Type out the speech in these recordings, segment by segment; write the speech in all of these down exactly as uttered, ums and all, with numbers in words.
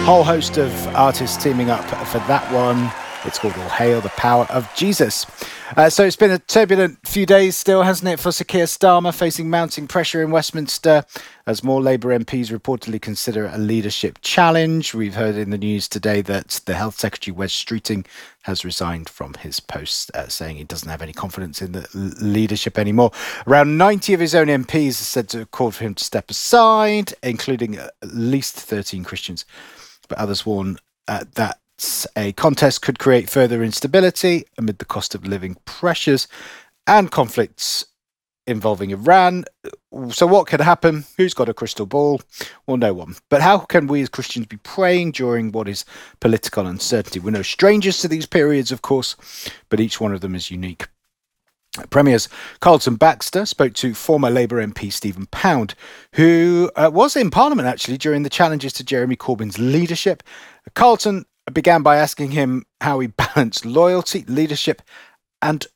Whole host of artists teaming up for that one. It's called All Hail the Power of Jesus. Uh, so it's been a turbulent few days still, hasn't it, for Sir Keir Starmer, facing mounting pressure in Westminster as more Labour M Ps reportedly consider a leadership challenge. We've heard in the news today that the Health Secretary, Wes Streeting, has resigned from his post, uh, saying he doesn't have any confidence in the l- leadership anymore. Around ninety of his own M Ps are said to have called for him to step aside, including at least thirteen Christians. But others warn uh, that a contest could create further instability amid the cost of living pressures and conflicts involving Iran. So what could happen? Who's got a crystal ball? Well, no one. But how can we as Christians be praying during what is political uncertainty? We're no strangers to these periods, of course, but each one of them is unique. Premiers Carlton Baxter spoke to former Labour M P Stephen Pound, who uh, was in Parliament actually during the challenges to Jeremy Corbyn's leadership. Carlton began by asking him how he balanced loyalty, leadership, and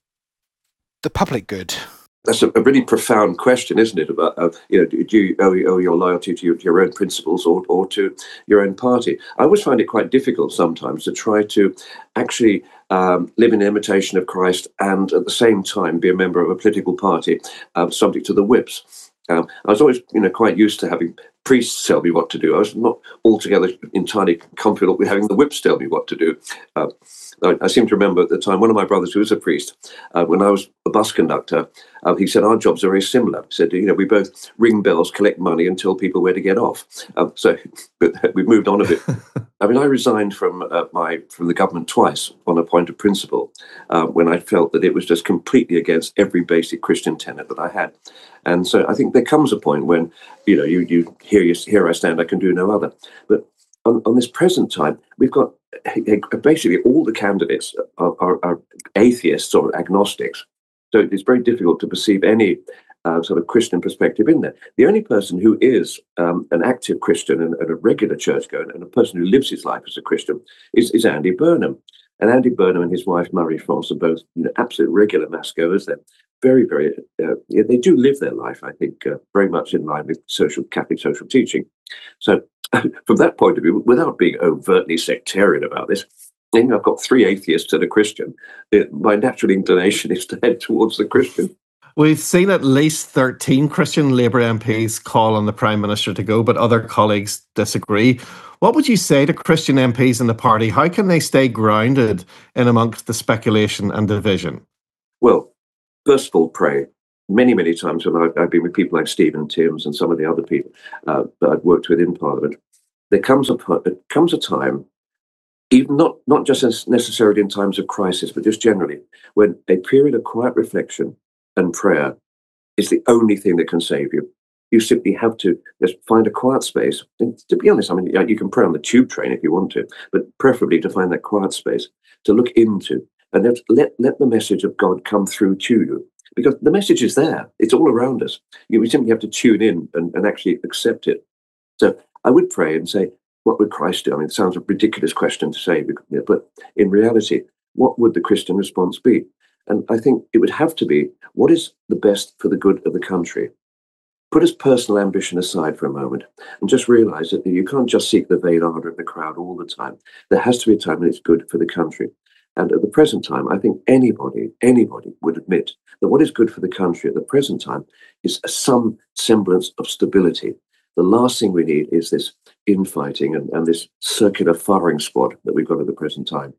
the public good. That's a, a really profound question, isn't it? About uh, you know, do you owe, owe your loyalty to your, to your own principles or, or to your own party? I always find it quite difficult sometimes to try to actually um, live in imitation of Christ and at the same time be a member of a political party uh, subject to the whips. Um, I was always, you know, quite used to having priests tell me what to do. I was not altogether entirely comfortable with having the whips tell me what to do. Uh, I, I seem to remember at the time, one of my brothers who was a priest, uh, when I was a bus conductor, uh, he said, our jobs are very similar. He said, you know, we both ring bells, collect money and tell people where to get off. Um, so we've moved on a bit. I mean, I resigned from uh, my from the government twice on a point of principle uh, when I felt that it was just completely against every basic Christian tenet that I had. And so I think there comes a point when, you know, you, you here, you, here I stand, I can do no other. But on, on this present time, we've got basically all the candidates are, are, are atheists or agnostics. So it's very difficult to perceive any uh, sort of Christian perspective in there. The only person who is um, an active Christian and, and a regular churchgoer and a person who lives his life as a Christian is, is Andy Burnham. And Andy Burnham and his wife, Marie France, are both, you know, absolute regular mass goers. They're very, very, uh, yeah, they do live their life, I think, uh, very much in line with social Catholic social teaching. So from that point of view, without being overtly sectarian about this, I think I've got three atheists and a Christian. It, my natural inclination is to head towards the Christian. We've seen at least thirteen Christian Labour M Ps call on the Prime Minister to go, but other colleagues disagree. What would you say to Christian M Ps in the party? How can they stay grounded in amongst the speculation and division? Well, first of all, pray. Many, many times when I've, I've been with people like Stephen Timms and some of the other people uh, that I've worked with in Parliament, there comes a, there comes a time, even not, not just as necessarily in times of crisis, but just generally, when a period of quiet reflection and prayer is the only thing that can save you. You simply have to just find a quiet space. And to be honest, I mean, you can pray on the tube train if you want to, but preferably to find that quiet space to look into and let, let, let the message of God come through to you. Because the message is there. It's all around us. You we simply have to tune in and, and actually accept it. So I would pray and say, what would Christ do? I mean, it sounds a ridiculous question to say, but in reality, what would the Christian response be? And I think it would have to be, what is the best for the good of the country? Put his personal ambition aside for a moment and just realize that you can't just seek the vain honor of the crowd all the time. There has to be a time when it's good for the country. And at the present time, I think anybody, anybody would admit that what is good for the country at the present time is some semblance of stability. The last thing we need is this infighting and, and this circular firing squad that we've got at the present time.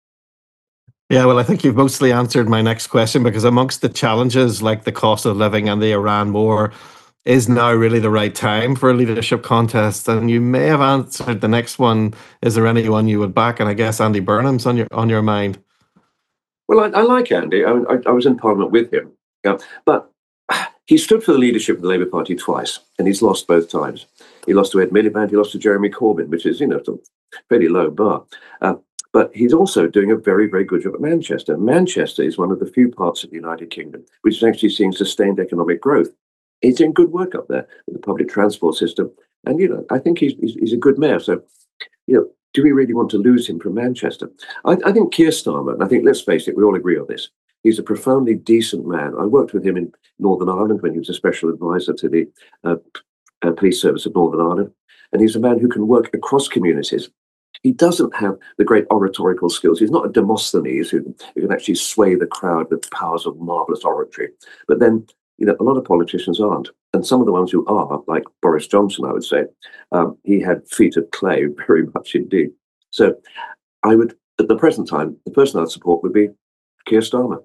Yeah, well, I think you've mostly answered my next question, because amongst the challenges like the cost of living and the Iran war, is now really the right time for a leadership contest? And you may have answered the next one. Is there anyone you would back? And I guess Andy Burnham's on your on your mind. Well, I, I like Andy. I, I, I was in Parliament with him. Yeah, but he stood for the leadership of the Labour Party twice, and he's lost both times. He lost to Ed Miliband, he lost to Jeremy Corbyn, which is, you know, a fairly low bar. Uh, but he's also doing a very, very good job at Manchester. Manchester is one of the few parts of the United Kingdom which is actually seeing sustained economic growth. He's doing good work up there with the public transport system. And, you know, I think he's, he's, he's a good mayor. So, you know, do we really want to lose him from Manchester? I, I think Keir Starmer, and I think, let's face it, we all agree on this, he's a profoundly decent man. I worked with him in Northern Ireland when he was a special advisor to the uh, uh, police service of Northern Ireland. And he's a man who can work across communities He doesn't have the great oratorical skills. He's not a Demosthenes who, who can actually sway the crowd with the powers of marvelous oratory. But then, you know, a lot of politicians aren't. And some of the ones who are, like Boris Johnson, I would say, um, he had feet of clay, very much indeed. So I would, at the present time, the person I'd support would be Keir Starmer.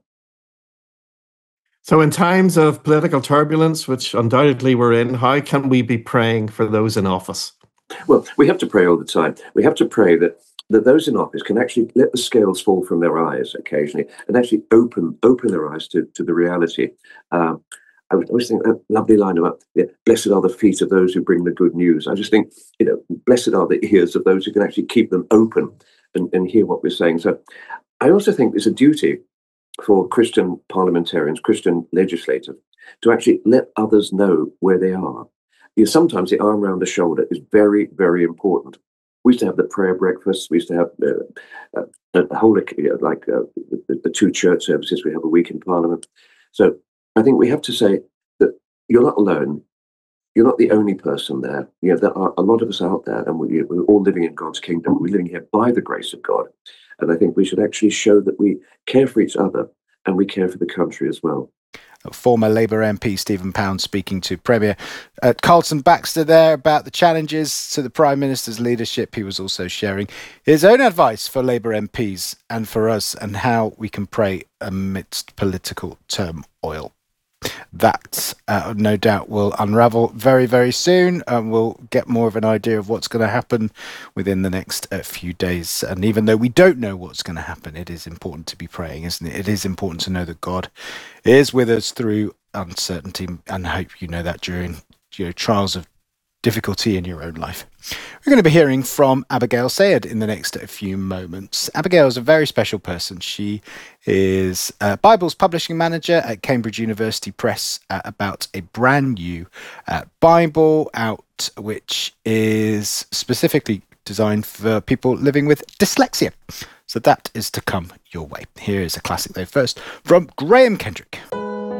So in times of political turbulence, which undoubtedly we're in, how can we be praying for those in office? Well, we have to pray all the time. We have to pray that, that those in office can actually let the scales fall from their eyes occasionally and actually open open their eyes to, to the reality. Um, I always think that lovely line about, yeah, blessed are the feet of those who bring the good news. I just think, you know, blessed are the ears of those who can actually keep them open and, and hear what we're saying. So I also think there's a duty for Christian parliamentarians, Christian legislators, to actually let others know where they are. You know, sometimes the arm around the shoulder is very, very important. We used to have the prayer breakfasts. We used to have uh, uh, the whole, you know, like uh, the, the two church services we have a week in Parliament. So I think we have to say that you're not alone. You're not the only person there. You know, there are a lot of us out there, and we, we're all living in God's kingdom. We're living here by the grace of God. And I think we should actually show that we care for each other and we care for the country as well. Former Labour M P Stephen Pound speaking to Premier uh, Carlton Baxter there about the challenges to the Prime Minister's leadership. He was also sharing his own advice for Labour M Ps and for us and how we can pray amidst political turmoil. That, uh, no doubt, will unravel very, very soon, and we'll get more of an idea of what's going to happen within the next uh, few days. And even though we don't know what's going to happen, it is important to be praying, isn't it? It is important to know that God is with us through uncertainty, and I hope you know that during your trials of difficulty in your own life. We're going to be hearing from Abigail Sayed in the next few moments. Abigail is a very special person. She is a Bible's publishing manager at Cambridge University Press, uh, about a brand new uh, Bible out, which is specifically designed for people living with dyslexia. So that is to come your way. Here is a classic though first from Graham Kendrick.